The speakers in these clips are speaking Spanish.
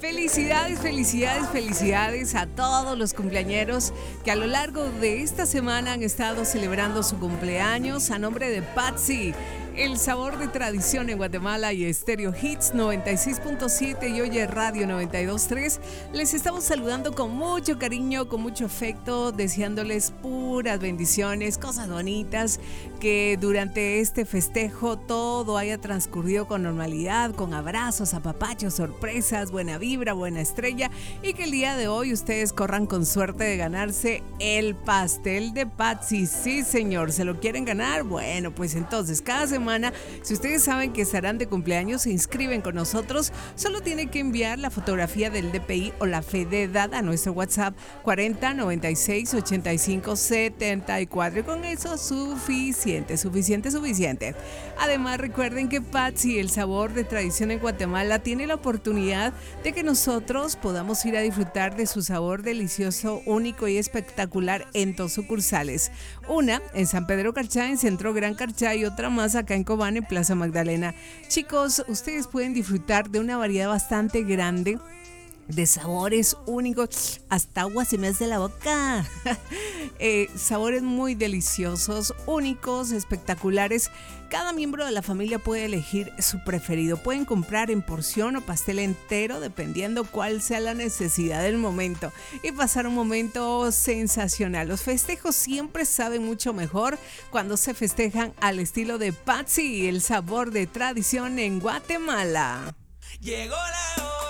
Felicidades, felicidades, felicidades a todos los cumpleañeros que a lo largo de esta semana han estado celebrando su cumpleaños. A nombre de Patsy, el sabor de tradición en Guatemala y Stereo Hits 96.7 y Oye Radio 92.3, les estamos saludando con mucho cariño, con mucho afecto, deseándoles puras bendiciones, cosas bonitas, que durante este festejo todo haya transcurrido con normalidad, con abrazos, apapachos, sorpresas, buena vibra, buena estrella, y que el día de hoy ustedes corran con suerte de ganarse el pastel de Patsy. Sí, señor, ¿se lo quieren ganar? Bueno, pues entonces cada semana, si ustedes saben que estarán de cumpleaños, se inscriben con nosotros, solo tienen que enviar la fotografía del DPI o la fe de edad a nuestro WhatsApp 40 96 85 74, y con eso suficiente. Además, recuerden que Patsy, el sabor de tradición en Guatemala, tiene la oportunidad de que nosotros podamos ir a disfrutar de su sabor delicioso, único y espectacular en dos sucursales. Una en San Pedro Carchá, en Centro Gran Carchá, y otra más acá en Cobán, en Plaza Magdalena. Chicos, ustedes pueden disfrutar de una variedad bastante grande de sabores únicos, hasta agua se me hace la boca. Sabores muy deliciosos, únicos, espectaculares. Cada miembro de la familia puede elegir su preferido. Pueden comprar en porción o pastel entero, dependiendo cuál sea la necesidad del momento, y pasar un momento sensacional. Los festejos siempre saben mucho mejor cuando se festejan al estilo de Patsy, el sabor de tradición en Guatemala. Llegó la hora.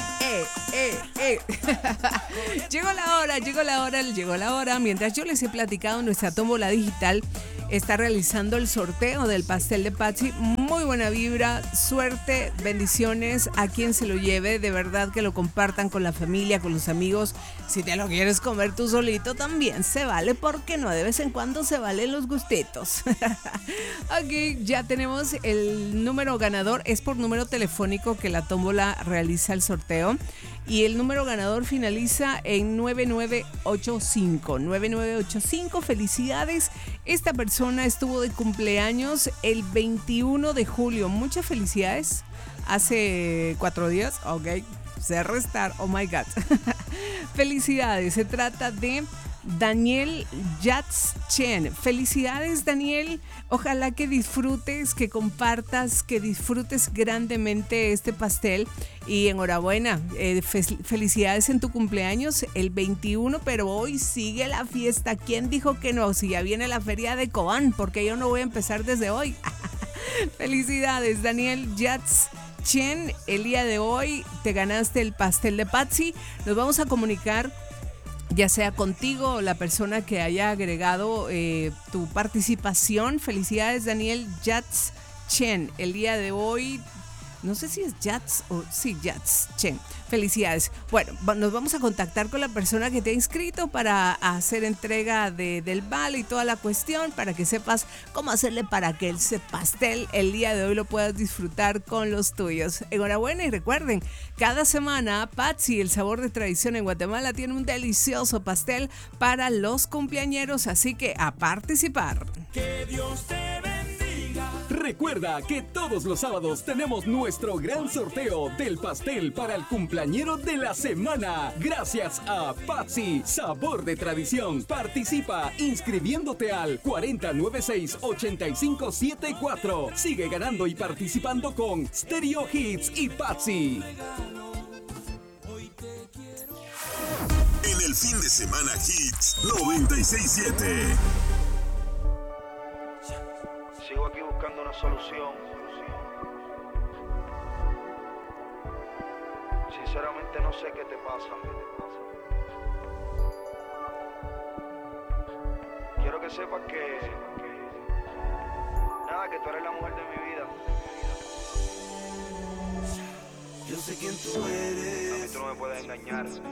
Llegó la hora. Mientras yo les he platicado, nuestra tómbola digital está realizando el sorteo del pastel de Patsy. Muy buena vibra, suerte, bendiciones a quien se lo lleve. De verdad que lo compartan con la familia, con los amigos. Si te lo quieres comer tú solito, también se vale, porque no, de vez en cuando se valen los gustitos. Ok, ya tenemos el número ganador. Es por número telefónico que la tómbola realiza el sorteo, y el número ganador finaliza en 9985. Felicidades. Esta persona estuvo de cumpleaños el 21 de julio. Muchas felicidades. Hace 4 días. Ok, sé restar. Oh my God. Felicidades. Se trata de Daniel Yats Chen. Felicidades, Daniel. Ojalá que disfrutes, que compartas, que disfrutes grandemente este pastel. Y enhorabuena, felicidades en tu cumpleaños el 21, pero hoy sigue la fiesta. ¿Quién dijo que no? Si ya viene la feria de Cobán, porque yo no voy a empezar desde hoy. Felicidades, Daniel Yats Chen. El día de hoy te ganaste el pastel de Patsy. Nos vamos a comunicar, ya sea contigo o la persona que haya agregado tu participación. Felicidades, Daniel Yats Chen. El día de hoy, no sé si es Yats o sí, Yats Chen. Felicidades. Bueno, nos vamos a contactar con la persona que te ha inscrito para hacer entrega del vale y toda la cuestión, para que sepas cómo hacerle para que ese pastel el día de hoy lo puedas disfrutar con los tuyos. Enhorabuena, y recuerden, cada semana Patsy, el sabor de tradición en Guatemala, tiene un delicioso pastel para los cumpleañeros, así que a participar. Que Dios te bendiga. Recuerda que todos los sábados tenemos nuestro gran sorteo del pastel para el cumpleañero de la semana. Gracias a Patsy, sabor de tradición. Participa inscribiéndote al 4096-8574. Sigue ganando y participando con Stereo Hits y Patsy. En el fin de semana Hits 96.7. Sigo aquí buscando una solución. Sinceramente no sé qué te pasa. Quiero que sepas que tú eres la mujer de mi vida. Yo sé quién tú eres. A mí tú no me puedes engañar.